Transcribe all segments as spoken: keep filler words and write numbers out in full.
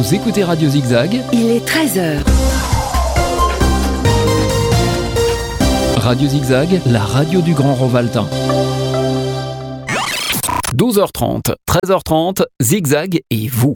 Vous écoutez Radio Zigzag. Il est treize heures. Radio Zigzag, la radio du Grand Rovaltain. douze heures trente, treize heures trente, Zigzag et vous.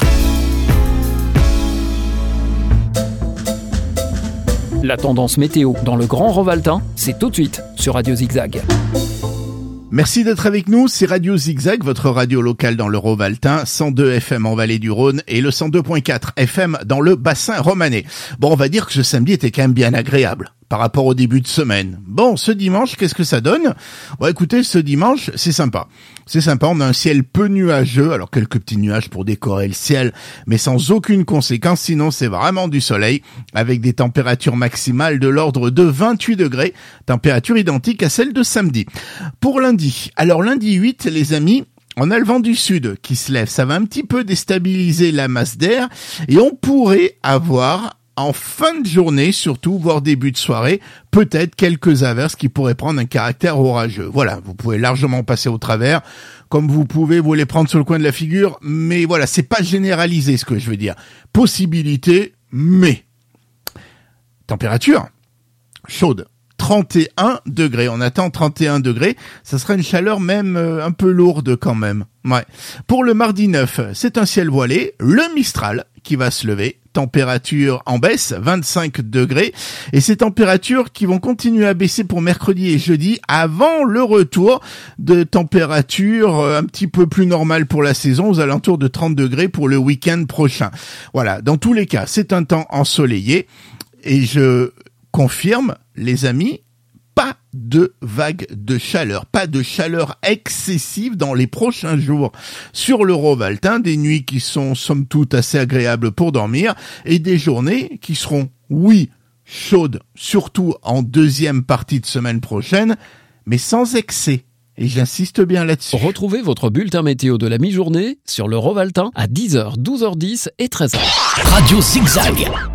La tendance météo dans le Grand Rovaltain, c'est tout de suite sur Radio Zigzag. Merci d'être avec nous, c'est Radio Zigzag, votre radio locale dans le Rovaltain, cent deux F M en Vallée du Rhône et le cent deux virgule quatre F M dans le bassin romanais. Bon, on va dire que ce samedi était quand même bien agréable par rapport au début de semaine. Bon, ce dimanche, qu'est-ce que ça donne ? Bon, écoutez, ce dimanche, c'est sympa. C'est sympa, on a un ciel peu nuageux, alors quelques petits nuages pour décorer le ciel, mais sans aucune conséquence, sinon c'est vraiment du soleil, avec des températures maximales de l'ordre de vingt-huit degrés, température identique à celle de samedi. Pour lundi, alors lundi huit, les amis, on a le vent du sud qui se lève, ça va un petit peu déstabiliser la masse d'air, et on pourrait avoir en fin de journée, surtout, voire début de soirée, peut-être quelques averses qui pourraient prendre un caractère orageux. Voilà, vous pouvez largement passer au travers, comme vous pouvez vous les prendre sur le coin de la figure, mais voilà, c'est pas généralisé ce que je veux dire. Possibilité, mais température chaude. trente et un degrés, on attend trente et un degrés, ça sera une chaleur même euh, un peu lourde quand même. Ouais. Pour le mardi neuf, c'est un ciel voilé, le Mistral qui va se lever, température en baisse, vingt-cinq degrés, et ces températures qui vont continuer à baisser pour mercredi et jeudi avant le retour de températures un petit peu plus normales pour la saison, aux alentours de trente degrés pour le week-end prochain. Voilà, dans tous les cas, c'est un temps ensoleillé, et je confirme, les amis, pas de vague de chaleur, pas de chaleur excessive dans les prochains jours sur le Rovaltain, des nuits qui sont somme toute assez agréables pour dormir et des journées qui seront, oui, chaudes, surtout en deuxième partie de semaine prochaine, mais sans excès. Et j'insiste bien là-dessus. Retrouvez votre bulletin météo de la mi-journée sur le Rovaltain à dix heures, douze heures dix et treize heures. Radio Zigzag.